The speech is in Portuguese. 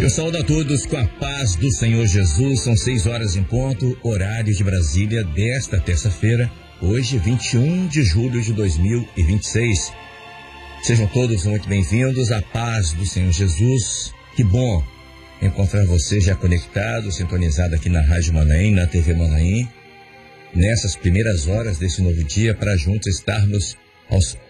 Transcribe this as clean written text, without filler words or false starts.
Eu saúdo a todos com a paz do Senhor Jesus. São 6 horas em ponto, horário de Brasília desta terça-feira, hoje 21 de julho de 2026. Sejam todos muito bem-vindos à paz do Senhor Jesus. Que bom encontrar você já conectado, sintonizado aqui na Rádio Manaim, na TV Manaim, nessas primeiras horas desse novo dia, para juntos estarmos aos